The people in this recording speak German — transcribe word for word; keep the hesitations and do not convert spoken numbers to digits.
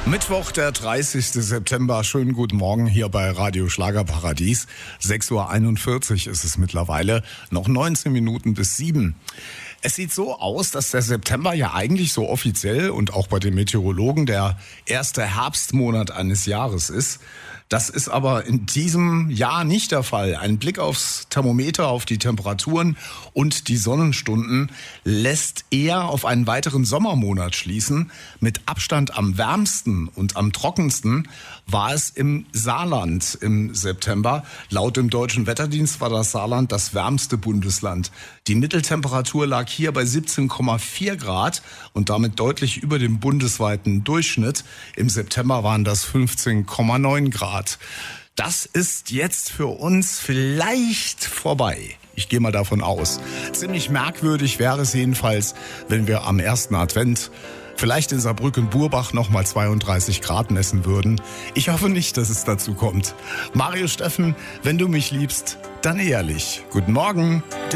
Mittwoch, der dreißigsten September. Schönen guten Morgen hier bei Radio Schlagerparadies. sechs Uhr einundvierzig ist es mittlerweile. Noch neunzehn Minuten bis sieben. Es sieht so aus, dass der September ja eigentlich so offiziell und auch bei den Meteorologen der erste Herbstmonat eines Jahres ist. Das ist aber in diesem Jahr nicht der Fall. Ein Blick aufs Thermometer, auf die Temperaturen und die Sonnenstunden lässt eher auf einen weiteren Sommermonat schließen. Mit Abstand am wärmsten und am trockensten war es im Saarland im September. Laut dem Deutschen Wetterdienst war das Saarland das wärmste Bundesland. Die Mitteltemperatur lag hier bei siebzehn Komma vier Grad und damit deutlich über dem bundesweiten Durchschnitt. Im September waren das fünfzehn Komma neun Grad. Das ist jetzt für uns vielleicht vorbei. Ich gehe mal davon aus. Ziemlich merkwürdig wäre es jedenfalls, wenn wir am ersten Advent vielleicht in Saarbrücken-Burbach nochmal zweiunddreißig Grad messen würden. Ich hoffe nicht, dass es dazu kommt. Mario Steffen, wenn du mich liebst, dann ehrlich. Guten Morgen.